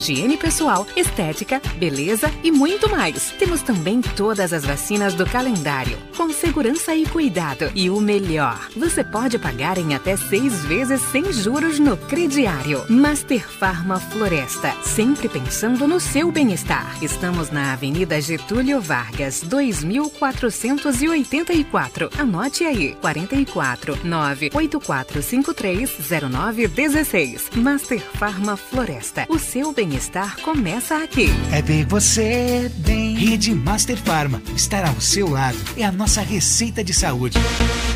higiene pessoal, estética, beleza e muito mais. Temos também todas as vacinas do calendário, com segurança e cuidado. E o melhor, você pode pagar em até 6 vezes sem juros no crediário. Master Farma Floresta, sempre pensando no seu bem-estar. Estamos na Avenida Getúlio Vargas, 2484. Anote aí, 44 984530916. Master Farma Floresta, o seu bem-estar começa aqui. É bem você, bem. Rede Master Farma, estar ao seu lado é a nossa receita de saúde.